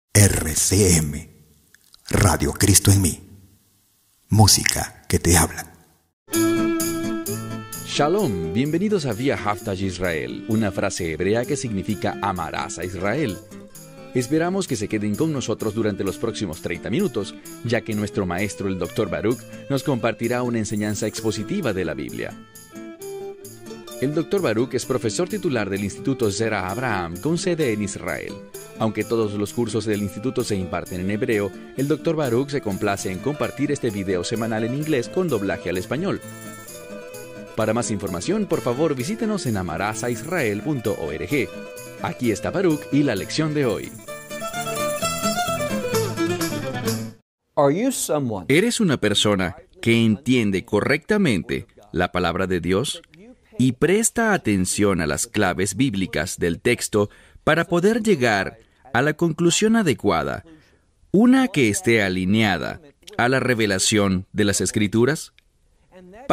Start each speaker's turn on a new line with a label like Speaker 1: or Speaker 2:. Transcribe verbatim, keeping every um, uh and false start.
Speaker 1: R C M, Radio Cristo en mí. Música que te habla.
Speaker 2: Shalom, bienvenidos a Via Haftaj Israel, una frase hebrea que significa amarás a Israel. Esperamos que se queden con nosotros durante los próximos treinta minutos, ya que nuestro maestro, el doctor Baruch, nos compartirá una enseñanza expositiva de la Biblia. El doctor Baruch es profesor titular del Instituto Zera Abraham, con sede en Israel. Aunque todos los cursos del instituto se imparten en hebreo, el doctor Baruch se complace en compartir este video semanal en inglés con doblaje al español. Para más información, por favor, visítenos en amarasaisrael punto org. Aquí está Baruch y la lección de hoy. ¿Eres una persona que entiende correctamente la palabra de Dios y presta atención a las claves bíblicas del texto para poder llegar a la conclusión adecuada, una que esté alineada a la revelación de las Escrituras?